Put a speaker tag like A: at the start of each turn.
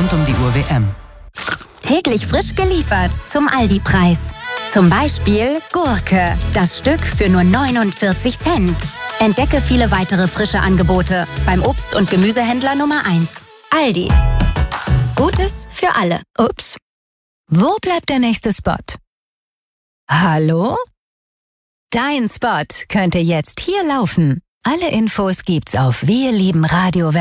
A: rund um die Uhr WM.
B: Täglich frisch geliefert zum Aldi-Preis. Zum Beispiel Gurke, das Stück für nur 49 Cent. Entdecke viele weitere frische Angebote beim Obst- und Gemüsehändler Nummer 1. Aldi. Gutes für alle.
C: Ups. Wo bleibt der nächste Spot? Hallo? Dein Spot könnte jetzt hier laufen. Alle Infos gibt's auf wirliebenradio